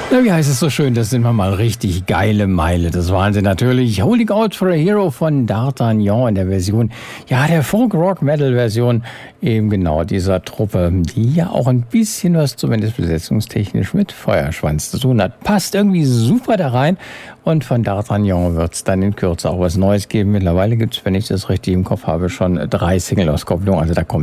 Na, wie heißt es so schön, das sind wir mal richtig geile Meile. Das waren sie natürlich. Holding Out for a Hero von D'Artagnan in der Version, ja, der Folk-Rock-Metal-Version eben genau dieser Truppe, die ja auch ein bisschen was zumindest besetzungstechnisch mit Feuerschwanz zu tun hat. Passt irgendwie super da rein und von D'Artagnan wird es dann in Kürze auch was Neues geben. Mittlerweile gibt es, wenn ich das richtig im Kopf habe, schon 3 Single-Auskopplungen, also da kommt